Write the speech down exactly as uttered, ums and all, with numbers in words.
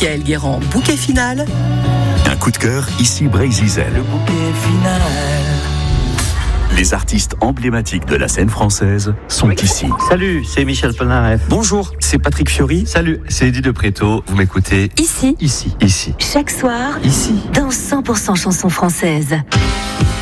Michael Guérand, bouquet final. Un coup de cœur, ici Brésil. Le bouquet final. Les artistes emblématiques de la scène française sont ici. Salut, c'est Michel Polnareff. Bonjour, c'est Patrick Fiori. Salut, c'est Eddie de Préto. Vous m'écoutez ici, ici, ici. Chaque soir, ici. dans cent pour cent chansons françaises.